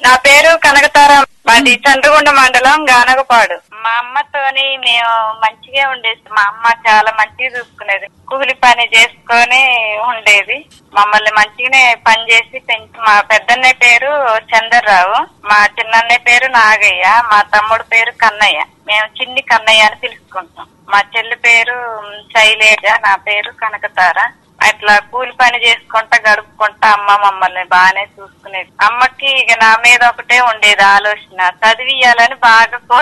నా పేరు కనకతార. మాది చంద్రగుండ మండలం గానగపాడు. మా అమ్మతోని మేము మంచిగా ఉండేది. మా అమ్మ చాలా మంచిగా చూసుకునేది. కూలి పని చేసుకొని ఉండేది. మమ్మల్ని మంచిగానే పని చేసి పెంచి. మా పెద్దన్నయ్య పేరు చంద్రరావు, మా చిన్నన్నయ్య పేరు నాగయ్య, మా తమ్ముడు పేరు కన్నయ్య. మేము చిన్ని కన్నయ్య అని పిలుచుకుంటాం. మా చెల్లి పేరు శైలేజ, నా పేరు కనకతార. అట్లా కూలి పని చేసుకుంటా గడుపుకుంటా అమ్మ మమ్మల్ని బాగానే చూసుకునేది. అమ్మకి ఇక నా మీద ఒకటే ఉండేది ఆలోచన, చదివియాలని బాగా